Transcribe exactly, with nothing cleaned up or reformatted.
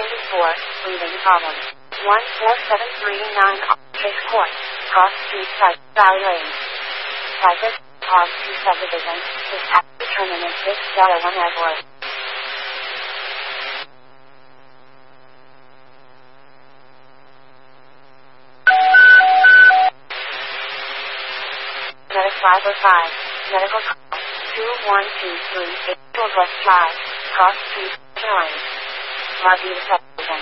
Indus four, breathing problem. one four seven three nine Chase Court, Cross Street Site, Valley Lane. Cypress, Hog two Subdivision, is at determinant six Delta one Edward. Medic five oh five, medical call, two one two three eight West Drive, Cross Street, Illinois. Margie Subdivision.